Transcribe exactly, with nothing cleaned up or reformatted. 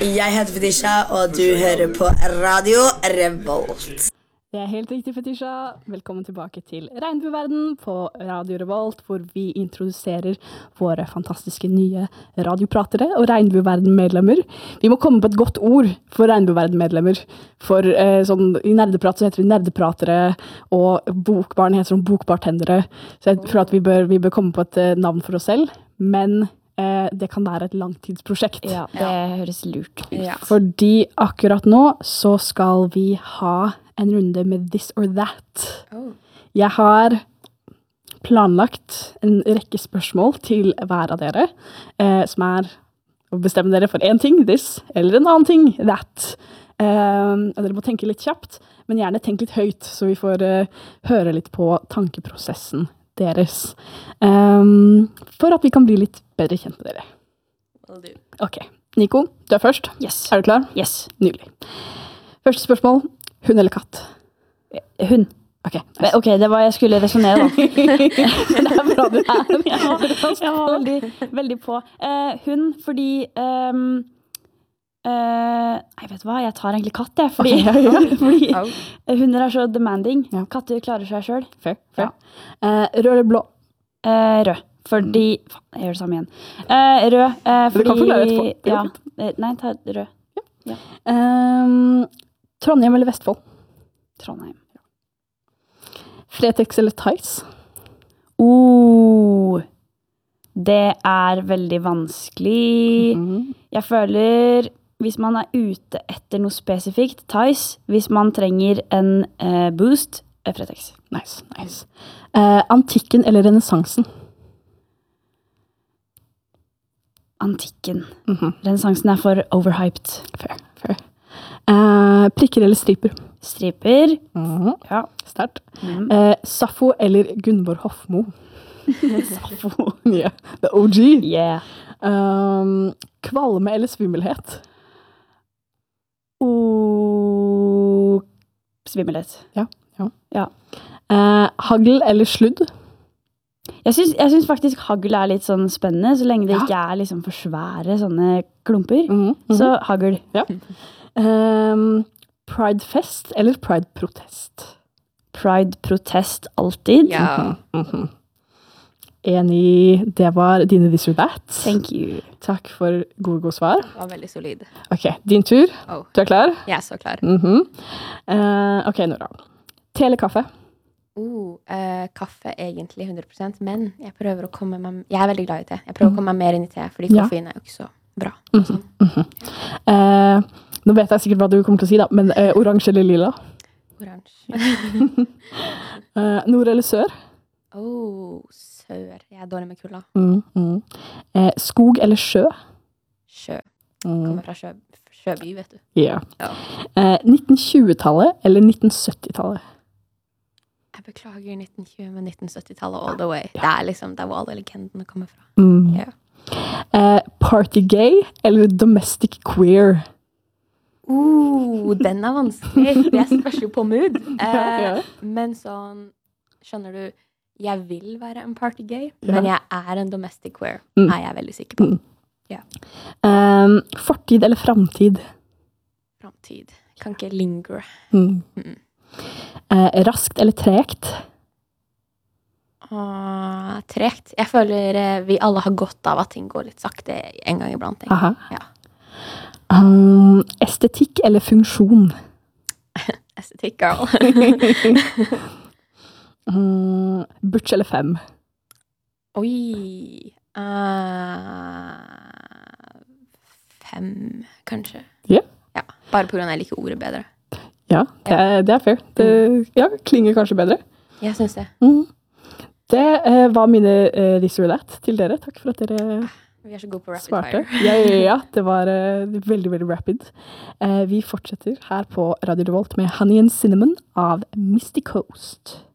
Jeg heter Fetisha, og du hører på Radio Revolt. Det er helt riktig, Fetisha. Velkommen tilbake til Regnbueverden på Radio Revolt, hvor vi introduserer våre fantastiske nye radiopratere og Regnbueverden-medlemmer. Vi må komme på et godt ord for Regnbueverden-medlemmer. For eh, sånn, i nerdeprat så heter vi nerdepratere, og bokbarn heter sånn bokbartendere. Så jeg tror at vi bør, vi bør komme på et eh, navn for oss selv, men eh, det kan være et langtidsprosjekt. Ja, det høres lurt ut. Ja. Fordi akkurat nå så skal vi ha en runde med This or That. Oh. Jeg har planlagt en rekke spørsmål til hver av dere, eh, som er å bestemme dere for en ting, this, eller en annen ting, that. Eh, dere må tenke litt kjapt, men gjerne tenk litt høyt, så vi får eh, høre litt på tankeprosessen deres. Um, for at vi kan bli litt bedre kjent med dere. Ok, Nico, du er først. Yes. Er du klar? Yes. Nydelig. Første spørsmål. Hund eller katt? Hund. Ok, nice. Ok, det var jeg skulle resonere da. Det er bra du er. Jeg var, jeg var veldig, veldig på. Uh, hund, fordi... Um, uh, jeg vet hva, jeg tar egentlig katt, jeg. Fordi, okay, ja, ja. fordi hunder er så demanding. Ja. Katter klarer seg selv. Fair, fair. Ja. Uh, rød eller blå? Uh, rød. Fordi... Faen, jeg gjør det samme igjen. Uh, rød, uh, fordi... Du kan forklare etterpå. Ja, uh, nei, ta rød. Ja. Ja. Um, Trondheim eller Vestfold? Trondheim. Fretex eller Theis? Oh, det er veldig vanskelig. Mm-hmm. Jeg føler, hvis man er ute etter noe spesifikt, Theis. Hvis man trenger en uh, boost, er Fretex. Nice, nice. Uh, antikken eller renessansen? Antikken. Mm-hmm. Renessansen er for overhyped. Fair, fair. Uh, prikker eller striper? Striper. Mm-hmm. Ja. Start. Mm. Uh, Saffo eller Gunvor Hofmo? Saffo. Yeah, the O G. Yeah. Um, kvalme eller svimmelhet? Oh, svimmelhet. Ja, ja. Ja. Uh, hagl eller sludd? Jeg synes, jeg synes faktisk hagl er litt sånn spennende, så lenge det ja. ikke er liksom for svære sånne klumper. Mm-hmm. Mm-hmm. Så hagl. Ja. Um, Pride-fest eller Pride-protest? Pride-protest alltid. Ja. Mm-hmm. Enig, det var dine this or that. Thank you. Takk for gode, gode svar. Det var veldig solid. Ok, din tur. Oh. Du er klar? Jeg er så klar. Mm-hmm. uh, ok, Nora. Te eller kaffe? Uh, uh, kaffe egentlig hundre prosent, men jeg prøver å komme meg... Jeg er veldig glad i te. Jeg prøver mm. å komme meg mer inn i te, fordi ja. koffein er jo ikke så bra. Mm-hmm. Mm-hmm. Uh, nå vet jeg sikkert hva du kommer til å si da, men uh, oransje eller lila? Oransje. uh, nord eller sør? Oh, sør. Jeg er dårlig med kulda. Mm, mm. Uh, skog eller sjø? Sjø. Mm. Kommer fra sjø, sjøby, vet du. Yeah. Ja. Uh, nitten tjue-tallet eller nitten sytti-tallet? Jeg beklager nitten tjue, men nitten sytti-tallet all the way. Ja. Det er liksom, det er hvor alle legendene kommer fra. Mm. Ja. Uh, party gay eller domestic queer? Uh, den er vanskelig. Det spørs jo på mood. Uh, ja, ja. Men sånn, skjønner du, jeg vil være en party gay, ja. men jeg er en domestic queer. Mm. Er jeg veldig sikker på. Mm. Ja. Um, fortid eller framtid? Framtid. Kan ikke linger. Mm. Mm. Uh, raskt eller tregt? Uh, tregt. Jeg føler uh, vi alle har godt av at ting går litt sakte en gang iblant. Aha. Ja. Um, estetikk eller funksjon? Estetikk, girl. um, butch eller fem? Oi. Uh, fem, kanskje. Yeah. Ja, bare på grunn av jeg liker ordet bedre. Ja, det er, det er fair. Det ja, klinger kanskje bedre. Jeg synes det. Mm. Det uh, var mine uh, this or that til dere. Takk for at dere vi er så gode på rapid svarte. fire. Ja, ja, ja, det var uh, veldig, veldig rapid. Uh, vi fortsetter her på Radio Revolt med Honey and Cinnamon av Misty Coast.